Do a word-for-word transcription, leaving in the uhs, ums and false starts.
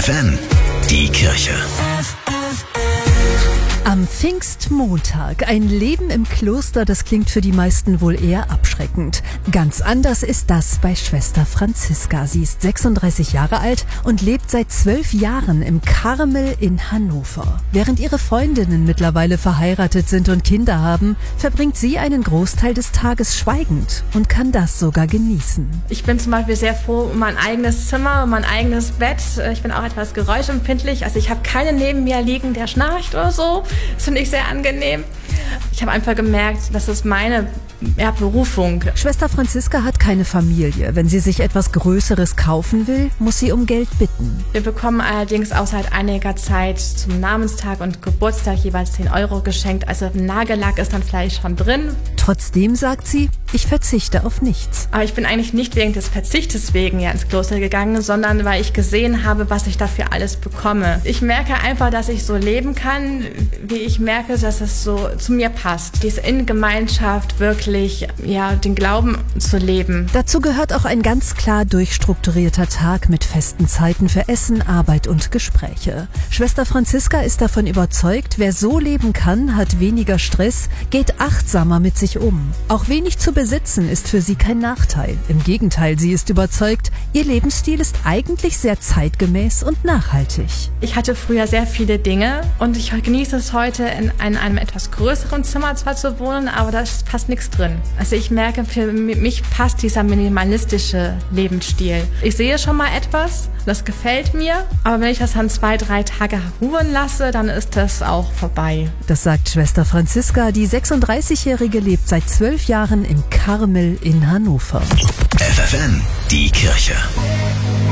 F F M, die Kirche. Am Pfingstmontag. Ein Leben im Kloster, das klingt für die meisten wohl eher abschreckend. Ganz anders ist das bei Schwester Franziska. Sie ist sechsunddreißig Jahre alt und lebt seit zwölf Jahren im Karmel in Hannover. Während ihre Freundinnen mittlerweile verheiratet sind und Kinder haben, verbringt sie einen Großteil des Tages schweigend und kann das sogar genießen. Ich bin zum Beispiel sehr froh um mein eigenes Zimmer, um mein eigenes Bett. Ich bin auch etwas geräuschempfindlich. Also ich habe keinen neben mir liegen, der schnarcht oder so. Das finde ich sehr angenehm. Ich habe einfach gemerkt, das ist meine ja, Berufung. Schwester Franziska hat keine Familie. Wenn sie sich etwas Größeres kaufen will, muss sie um Geld bitten. Wir bekommen allerdings auch seit einiger Zeit zum Namenstag und Geburtstag jeweils zehn Euro geschenkt. Also Nagellack ist dann vielleicht schon drin. Trotzdem sagt sie, ich verzichte auf nichts. Aber ich bin eigentlich nicht wegen des Verzichtes wegen ja ins Kloster gegangen, sondern weil ich gesehen habe, was ich dafür alles bekomme. Ich merke einfach, dass ich so leben kann, wie ich merke, dass es so zu mir passt. Diese in Gemeinschaft wirklich, ja, den Glauben zu leben. Dazu gehört auch ein ganz klar durchstrukturierter Tag mit festen Zeiten für Essen, Arbeit und Gespräche. Schwester Franziska ist davon überzeugt, wer so leben kann, hat weniger Stress, geht achtsamer mit sich um. Auch wenig zu besitzen ist für sie kein Nachteil. Im Gegenteil, sie ist überzeugt, ihr Lebensstil ist eigentlich sehr zeitgemäß und nachhaltig. Ich hatte früher sehr viele Dinge und ich genieße es heute, in einem etwas größeren Zimmer zwar zu wohnen, aber da passt nichts drin. Also ich merke, für mich passt dieser minimalistische Lebensstil. Ich sehe schon mal etwas, das gefällt mir, aber wenn ich das dann zwei, drei Tage ruhen lasse, dann ist das auch vorbei. Das sagt Schwester Franziska. Die sechsunddreißigjährige lebt seit zwölf Jahren im Karmel in Hannover. F F M, die Kirche.